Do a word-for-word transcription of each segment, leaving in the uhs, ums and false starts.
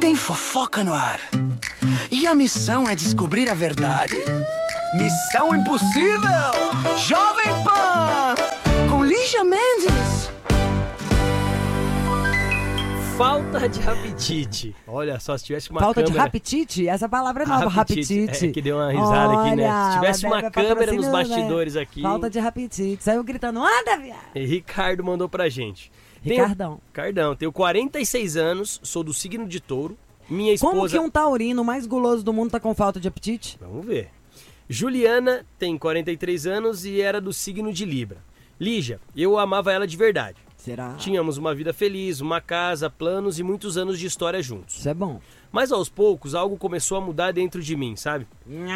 Tem fofoca no ar. E a missão é descobrir a verdade. Missão Impossível! Jovem Pan! Com Lígia Mendes! Falta de apetite. Olha só, se tivesse uma Falta câmera... de apetite? Essa palavra é nova, Apetite. apetite. É que deu uma risada aqui, né? Se tivesse uma câmera nos bastidores aqui... Falta de apetite. Saiu gritando, anda, viado! E Ricardo mandou pra gente. Ricardão. Tenho... Ricardão, tenho quarenta e seis anos, sou do signo de touro. Minha esposa... Como que um taurino mais guloso do mundo tá com falta de apetite? Vamos ver. Juliana tem quarenta e três anos e era do signo de Libra. Lígia, eu amava ela de verdade. Será? Tínhamos uma vida feliz, uma casa, planos e muitos anos de história juntos. Isso é bom. Mas aos poucos algo começou a mudar dentro de mim, sabe?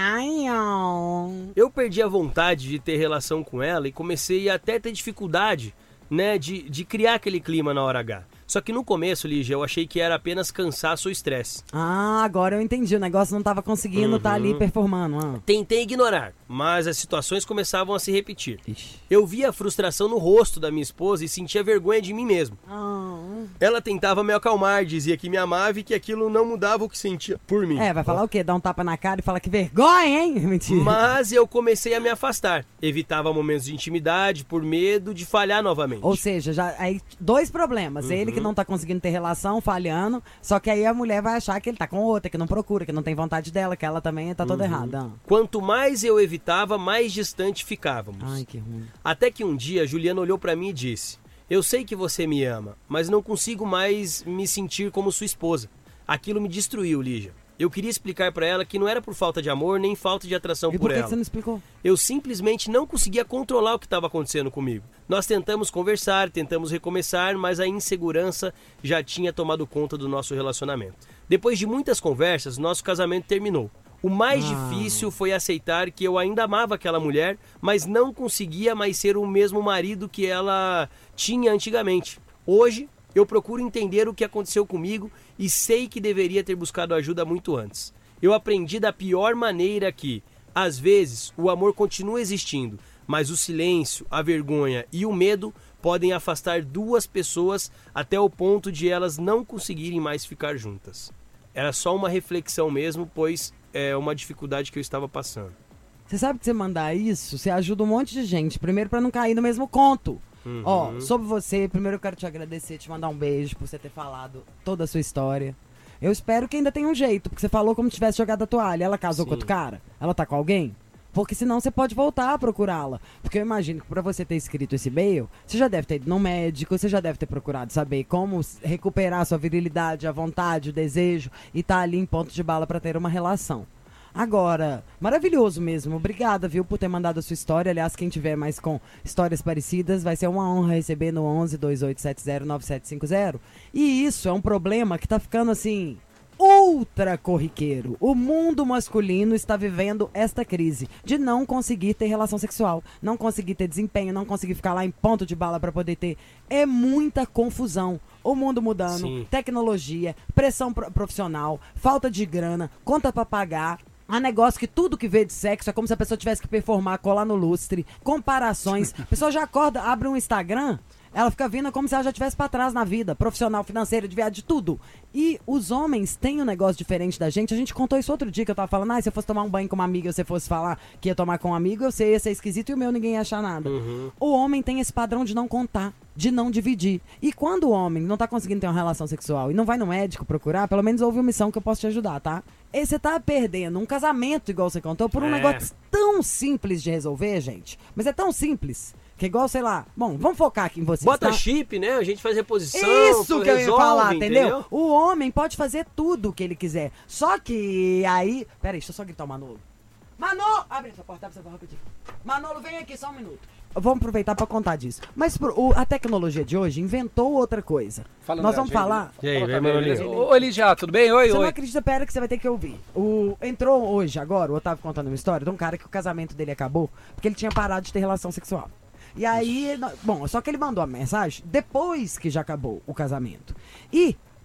Eu perdi a vontade de ter relação com ela e comecei a até ter dificuldade, né, de, de criar aquele clima na hora H. Só que no começo, Lígia, eu achei que era apenas cansaço ou estresse. Ah, agora eu entendi. O negócio não tava conseguindo estar Uhum. tá ali performando. Ah. Tentei ignorar, mas as situações começavam a se repetir. Ixi. Eu via a frustração no rosto da minha esposa e sentia vergonha de mim mesmo. Ah. Ela tentava me acalmar, dizia que me amava e que aquilo não mudava o que sentia por mim. É, vai falar o quê? Dar um tapa na cara e falar que vergonha, hein? Mentira. Mas eu comecei a me afastar. Evitava momentos de intimidade por medo de falhar novamente. Ou seja, já, aí, dois problemas. Uhum. Ele que não tá conseguindo ter relação, falhando, só que aí a mulher vai achar que ele tá com outra, que não procura, que não tem vontade dela, que ela também tá toda Uhum. errada. Quanto mais eu evitava, mais distante ficávamos. Ai, que ruim. Até que um dia, Juliana olhou pra mim e disse: eu sei que você me ama, mas não consigo mais me sentir como sua esposa. Aquilo me destruiu, Lígia. Eu queria explicar pra ela que não era por falta de amor, nem falta de atração E por por que ela. que você não explicou? Eu simplesmente não conseguia controlar o que estava acontecendo comigo. Nós tentamos conversar, tentamos recomeçar, mas a insegurança já tinha tomado conta do nosso relacionamento. Depois de muitas conversas, nosso casamento terminou. O mais Ah. difícil foi aceitar que eu ainda amava aquela mulher, mas não conseguia mais ser o mesmo marido que ela tinha antigamente. Hoje, eu procuro entender o que aconteceu comigo e sei que deveria ter buscado ajuda muito antes. Eu aprendi da pior maneira que, às vezes, o amor continua existindo, mas o silêncio, a vergonha e o medo podem afastar duas pessoas até o ponto de elas não conseguirem mais ficar juntas. Era só uma reflexão mesmo, pois é uma dificuldade que eu estava passando. Você sabe que você mandar isso, você ajuda um monte de gente. Primeiro pra não cair no mesmo conto. Uhum. Ó, sobre você, primeiro eu quero te agradecer, te mandar um beijo por você ter falado toda a sua história. Eu espero que ainda tenha um jeito, porque você falou como se tivesse jogado a toalha. Ela casou Sim. com outro cara? Ela tá com alguém? Porque senão você pode voltar a procurá-la. Porque eu imagino que pra você ter escrito esse e-mail, você já deve ter ido no médico, você já deve ter procurado saber como recuperar a sua virilidade, a vontade, o desejo e tá ali em ponto de bala pra ter uma relação. Agora, maravilhoso mesmo. Obrigada, viu, por ter mandado a sua história. Aliás, quem tiver mais com histórias parecidas, vai ser uma honra receber no onze, dois oito sete zero, nove sete cinco zero. E isso é um problema que tá ficando, assim, ultra corriqueiro. O mundo masculino está vivendo esta crise de não conseguir ter relação sexual, não conseguir ter desempenho, não conseguir ficar lá em ponto de bala para poder ter. É muita confusão. O mundo mudando, Sim. tecnologia, pressão pro- profissional, falta de grana, conta pra pagar. Há negócio que tudo que vê de sexo é como se a pessoa tivesse que performar, colar no lustre, comparações. A pessoa já acorda, abre um Instagram, ela fica vindo como se ela já estivesse pra trás na vida, profissional, financeira, de viagem, de tudo. E os homens têm um negócio diferente da gente. A gente contou isso outro dia, que eu tava falando, ah, se eu fosse tomar um banho com uma amiga, se você fosse falar que ia tomar com um amigo, eu sei, ia ser esquisito e o meu ninguém ia achar nada. Uhum. O homem tem esse padrão de não contar, de não dividir. E quando o homem não tá conseguindo ter uma relação sexual e não vai no médico procurar, pelo menos houve uma missão que eu posso te ajudar, tá? E você tá perdendo um casamento, igual você contou, por um É. negócio tão simples de resolver, gente. Mas é tão simples, que é igual, sei lá... Bom, vamos focar aqui em vocês, Bota tá? chip, né? A gente faz reposição. Isso que eu ia resolve, falar, entendeu? entendeu? O homem pode fazer tudo o que ele quiser. Só que aí... Pera aí, deixa eu só gritar o Manolo. Manolo! Abre essa porta, abre essa porta rapidinho. Manolo, vem aqui, só um minuto. Vamos aproveitar pra contar disso. Mas pro- o- a tecnologia de hoje inventou outra coisa. Fala, Nós André, vamos gente. falar... E aí, Fala, vem, tá bem, Manolinho? beleza? Oi, Lígia, tudo bem? Oi, Você não oi. acredita, pera que você vai ter que ouvir. O, entrou hoje, agora, o Otávio contando uma história de um cara que o casamento dele acabou porque ele tinha parado de ter relação sexual. E aí, no- bom, só que ele mandou a mensagem depois que já acabou o casamento. E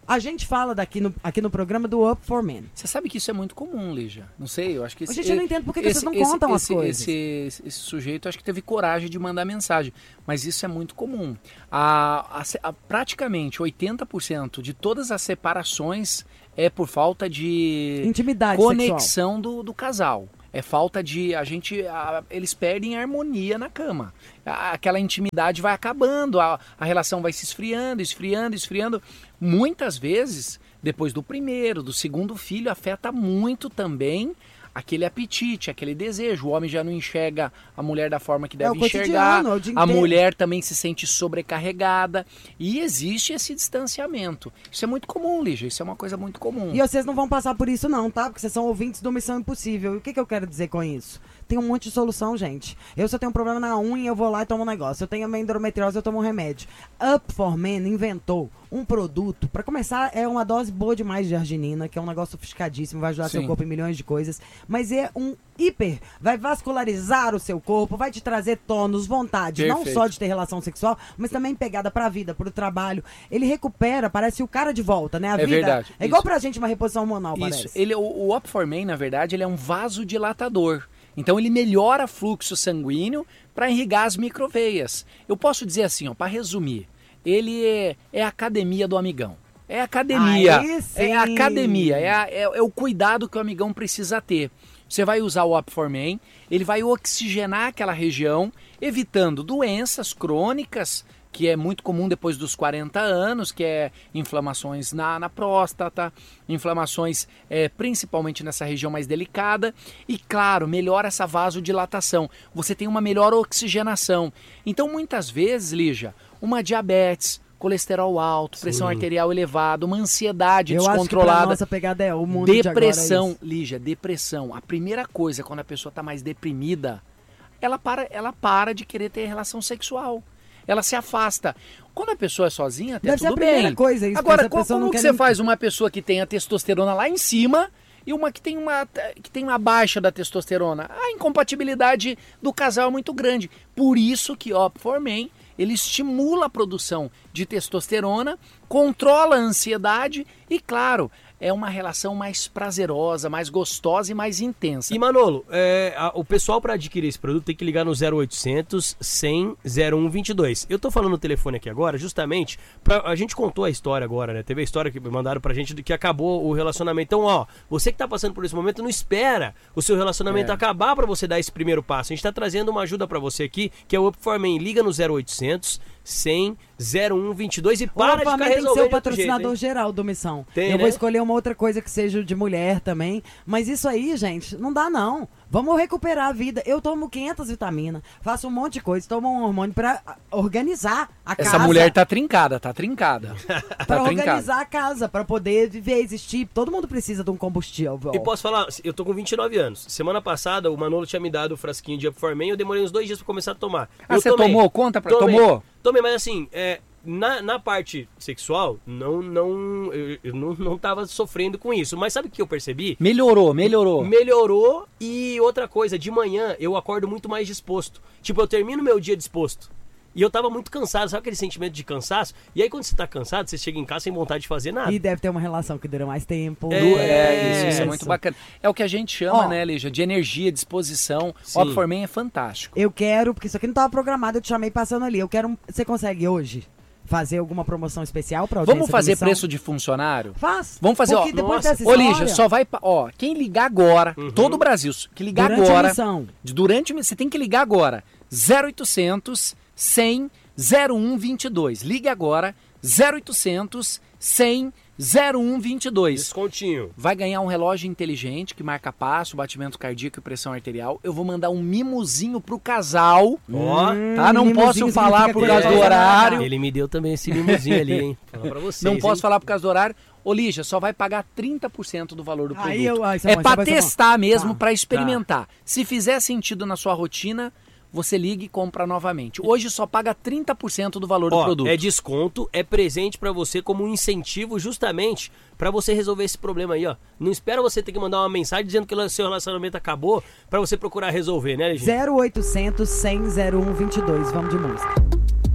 A gente fala daqui no, aqui no programa do Up for Men. Você sabe que isso é muito comum, Lígia. Não sei, eu acho que... Esse, a gente não entende por que esse, vocês não esse, contam esse, as coisas. Esse, esse, esse sujeito, acho que teve coragem de mandar mensagem. Mas isso é muito comum. A, a, a, praticamente oitenta por cento de todas as separações é por falta de... intimidade conexão do, do casal. É falta de... a gente... A, eles perdem a harmonia na cama. A, aquela intimidade vai acabando, a, a relação vai se esfriando, esfriando, esfriando. Muitas vezes, depois do primeiro, do segundo filho, afeta muito também aquele apetite, aquele desejo. O homem já não enxerga a mulher da forma que deve é enxergar. É o dia a inteiro. mulher também se sente sobrecarregada. E existe esse distanciamento. Isso é muito comum, Lígia. Isso é uma coisa muito comum. E vocês não vão passar por isso não, tá? Porque vocês são ouvintes do Missão Impossível. E o que, que eu quero dizer com isso? Tem um monte de solução, gente. Eu, se eu tenho um problema na unha, eu vou lá e tomo um negócio. Eu tenho uma endometriose, eu tomo um remédio. Up for Men inventou um produto. Pra começar, é uma dose boa demais de arginina, que é um negócio sofisticadíssimo, vai ajudar Sim. seu corpo em milhões de coisas. Mas é um hiper, vai vascularizar o seu corpo, vai te trazer tônus, vontade, Perfeito. não só de ter relação sexual, mas também pegada pra vida, pro trabalho. Ele recupera, parece o cara de volta, né? A É vida verdade, é igual isso. pra gente uma reposição hormonal, Isso. parece. Ele, o, o Up for Men, na verdade, ele é um vasodilatador. Então ele melhora o fluxo sanguíneo para irrigar as microveias. Eu posso dizer assim, ó, para resumir, ele é, é a academia do amigão. É a academia. Aí sim. É a academia. É, a, é, é o cuidado que o amigão precisa ter. Você vai usar o Up for Men, ele vai oxigenar aquela região, evitando doenças crônicas, que é muito comum depois dos quarenta anos, que é inflamações na, na próstata, inflamações é, principalmente nessa região mais delicada. E, claro, melhora essa vasodilatação. Você tem uma melhor oxigenação. Então, muitas vezes, Lígia, uma diabetes, colesterol alto, pressão Sim. arterial elevada, uma ansiedade Eu acho que descontrolada. pra nossa pegada é o mundo Depressão, de agora é isso. Lígia, depressão. A primeira coisa, quando a pessoa está mais deprimida, ela para, ela para de querer ter relação sexual. Ela se afasta. Quando a pessoa é sozinha, até Deve ser tudo a primeira bem. coisa, isso, Agora, porque co- a pessoa como não que quer você nem- faz uma pessoa que tem a testosterona lá em cima e uma que tem uma, que tem uma baixa da testosterona? A incompatibilidade do casal é muito grande. Por isso que Up for Men, ele estimula a produção de testosterona, controla a ansiedade e, claro, é uma relação mais prazerosa, mais gostosa e mais intensa. E Manolo, é, a- o pessoal para adquirir esse produto tem que ligar no zero oitocentos, cem, zero um vinte e dois. Eu tô falando no telefone aqui agora justamente pra, a gente contou a história agora, né? Teve a história que mandaram pra gente de que acabou o relacionamento. Então, ó, você que tá passando por esse momento, não espera o seu relacionamento É. acabar pra você dar esse primeiro passo. A gente tá trazendo uma ajuda pra você aqui, que é o Up for Men. Liga no zero oitocentos, cem, zero um vinte e dois e para de Opa, ficar mas tem que ser resolvendo o de outro patrocinador jeito, hein? geral do Missão. Tem, eu né? vou escolher uma outra coisa que seja de mulher também. Mas isso aí, gente, não dá não. Vamos recuperar a vida. Eu tomo quinhentas vitaminas, faço um monte de coisa, tomo um hormônio pra organizar a Essa casa. mulher tá trincada, tá trincada. Pra tá trincada. organizar a casa, pra poder viver, existir. Todo mundo precisa de um combustível. E posso falar, eu tô com vinte e nove anos. Semana passada o Manolo tinha me dado o frasquinho de Up for Men, eu demorei uns dois dias pra começar a tomar. Ah, eu você tomei. tomou? Conta pra... Tomei. Tomou? Tomei, mas assim, é, na, na parte sexual, não, não, eu, eu não, não tava sofrendo com isso. Mas sabe o que eu percebi? Melhorou, melhorou. Melhorou e outra coisa, de manhã eu acordo muito mais disposto. Tipo, eu termino meu dia disposto. E eu tava muito cansado, sabe aquele sentimento de cansaço? E aí quando você tá cansado, você chega em casa sem vontade de fazer nada. E deve ter uma relação que dura mais tempo. É, Du- É, isso, isso é isso. muito bacana. É o que a gente chama, Ó. né, Lígia, de energia, disposição. Sim. O Up for Men é fantástico. Eu quero, porque isso aqui não tava programado, eu te chamei passando ali. Eu quero. um- Você consegue hoje fazer alguma promoção especial pra audiência Vamos do fazer Missão? preço de funcionário? Faz. Vamos fazer, Porque ó. depois nossa. dessa Ô, história, Lígia, só vai... pa- Ó, quem ligar agora, Uhum. todo o Brasil, que ligar durante a agora... missão. de- Durante... Você tem que ligar agora. zero oitocentos, cem, zero um vinte e dois. Ligue agora. zero oitocentos, cem, zero um vinte e dois. Descontinho. Vai ganhar um relógio inteligente que marca passo, batimento cardíaco e pressão arterial. Eu vou mandar um mimozinho pro casal. Ó, Tá? Não mimosinho posso falar significa por que causa ele do vai horário. Ele me deu também esse mimozinho ali, hein? Fala pra vocês, Não posso hein? falar por causa do horário. Ô, Lígia, só vai pagar trinta por cento do valor do produto. Aí eu- ah, isso é é bom, isso é pra bom, isso é bom. testar mesmo, Tá. pra experimentar. Se fizer sentido na sua rotina, você liga e compra novamente. Hoje só paga trinta por cento do valor do Ó, produto. é desconto, é presente pra você como um incentivo justamente pra você resolver esse problema aí, ó. Não espera você ter que mandar uma mensagem dizendo que o seu relacionamento acabou pra você procurar resolver, né, gente? zero oitocentos, cem, zero um vinte e dois. Vamos de música.